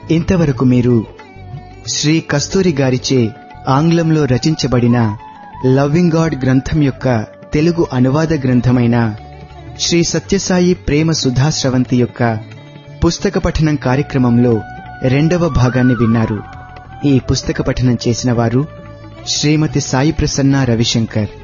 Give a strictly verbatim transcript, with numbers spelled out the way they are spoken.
ఇంతవరకు మీరు శ్రీ కస్తూరి గారిచే ఆంగ్లంలో రచించబడిన లవ్వింగ్ గాడ్ గ్రంథం యొక్క తెలుగు అనువాద గ్రంథమైన శ్రీ సత్యసాయి ప్రేమ సుధా స్రవంతి యొక్క పుస్తక పఠనం కార్యక్రమంలో రెండవ భాగాన్ని విన్నారు. ఈ పుస్తక పఠనం చేసిన వారు శ్రీమతి సాయి ప్రసన్న రవిశంకర్.